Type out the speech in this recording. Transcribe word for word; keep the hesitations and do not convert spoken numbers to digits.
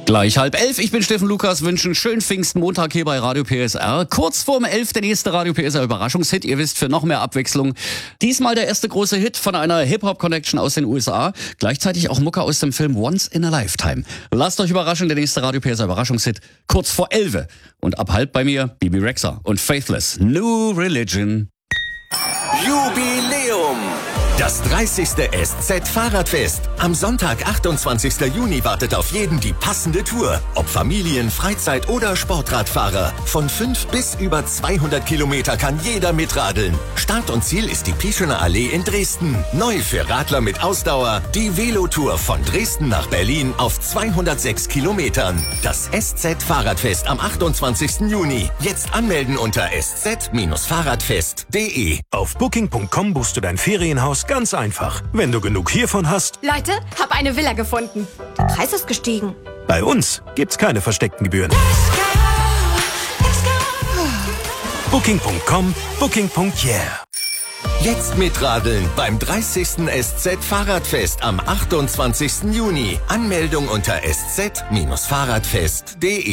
Gleich halb elf. Ich bin Steffen Lukas, wünschen schönen Pfingstmontag hier bei Radio P S R. Kurz vorm elf der nächste Radio P S R Überraschungshit. Ihr wisst, für noch mehr Abwechslung. Diesmal der erste große Hit von einer Hip-Hop-Connection aus den U S A. Gleichzeitig auch Mucke aus dem Film Once in a Lifetime. Lasst euch überraschen, der nächste Radio P S R Überraschungshit. Kurz vor elf. Und ab halb bei mir Bibi Rexha und Faithless. New Religion. Jubiläum! Das dreißigste S Z-Fahrradfest. Am Sonntag, achtundzwanzigsten Juni, wartet auf jeden die passende Tour. Ob Familien-, Freizeit- oder Sportradfahrer. Von fünf bis über zweihundert Kilometer kann jeder mitradeln. Start und Ziel ist die Pieschener Allee in Dresden. Neu für Radler mit Ausdauer, die Velotour von Dresden nach Berlin auf zweihundertsechs Kilometern. Das S Z-Fahrradfest am achtundzwanzigsten Juni. Jetzt anmelden unter s z fahrradfest punkt de. Auf booking punkt com buchst du dein Ferienhaus ganz einfach. Wenn du genug hiervon hast. Leute, hab eine Villa gefunden. Der Preis ist gestiegen. Bei uns gibt's keine versteckten Gebühren. booking punkt com, booking punkt yeah. Jetzt mitradeln beim dreißigsten S Z-Fahrradfest am achtundzwanzigsten Juni. Anmeldung unter s z fahrradfest punkt de.